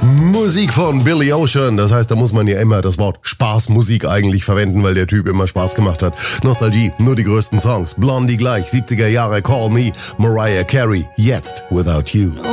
Musik von Billy Ocean, das heißt, da muss man ja immer das Wort Spaßmusik eigentlich verwenden, weil der Typ immer Spaß gemacht hat. Nostalgie, nur die größten Songs. Blondie gleich, 70er Jahre, Call Me, Mariah Carey, jetzt Without You.